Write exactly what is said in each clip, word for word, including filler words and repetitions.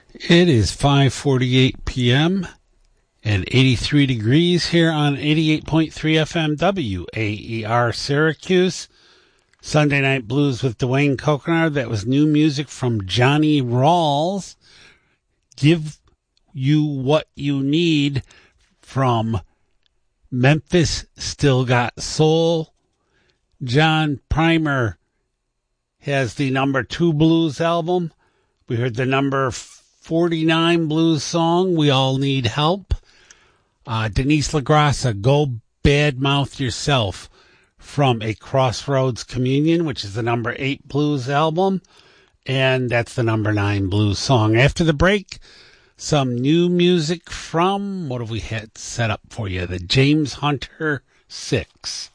It is five forty-eight p.m. and eighty-three degrees here on eighty-eight point three F M W A E R Syracuse. Sunday Night Blues with Dwayne Coconard. That was new music from Johnny Rawls. Give You What You Need from Memphis Still Got Soul. John Primer has the number two blues album. We heard the number forty-nine blues song, We All Need Help. Uh, Denise LaGrassa, Go Badmouth Yourself, from A Crossroads Communion, which is the number eight blues album. And that's the number nine blues song. After the break, some new music from, what have we had set up for you? The James Hunter Six.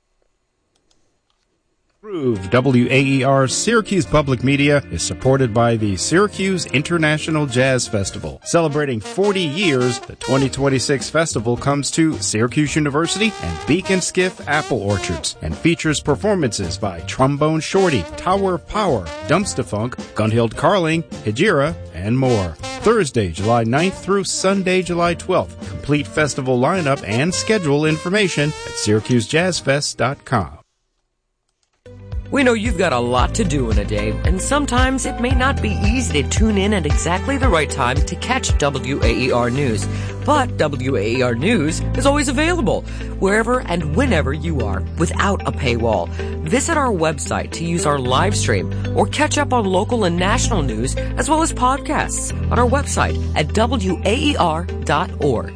W A E R Syracuse Public Media is supported by the Syracuse International Jazz Festival. Celebrating forty years, the twenty twenty-six festival comes to Syracuse University and Beacon Skiff Apple Orchards and features performances by Trombone Shorty, Tower of Power, Dumpster-Funk, Gunhild Carling, Hejira, and more. Thursday, July ninth through Sunday, July twelfth. Complete festival lineup and schedule information at syracuse jazz fest dot com. We know you've got a lot to do in a day, and sometimes it may not be easy to tune in at exactly the right time to catch W A E R News. But W A E R News is always available, wherever and whenever you are, without a paywall. Visit our website to use our live stream or catch up on local and national news, as well as podcasts on our website at W A E R dot org.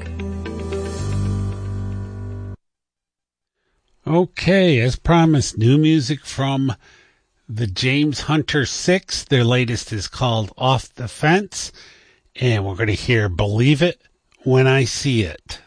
Okay, as promised, new music from the James Hunter Six. Their latest is called Off the Fence, and we're going to hear Believe It When I See It.